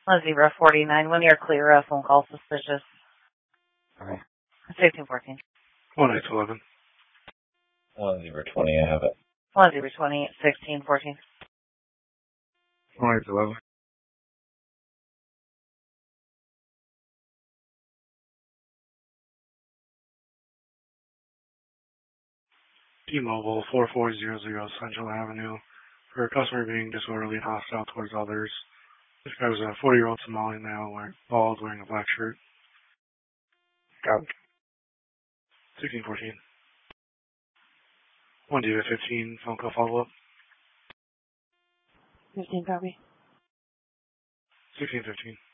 Zebra 49, when you're clear, phone call suspicious. Alright. 1614. 1-8-11. 1-0-20, I have it. 1-0-20, 1614. 1-8-11. T-Mobile 4400 Central Avenue. For a customer being disorderly and hostile towards others. This guy was a 40-year-old Somali male, bald, wearing a black shirt. Got it. 1614. 1-15, phone call follow-up. 15 copy. 1615.